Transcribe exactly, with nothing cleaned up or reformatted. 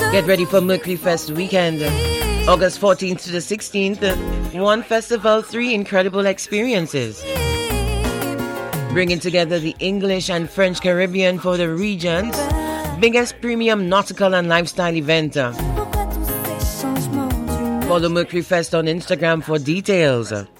Get ready for Mercury Fest weekend, August fourteenth to the sixteenth. One festival, three incredible experiences. Bringing together the English and French Caribbean for the region's biggest premium nautical and lifestyle event. Follow Mercury Fest on Instagram for details.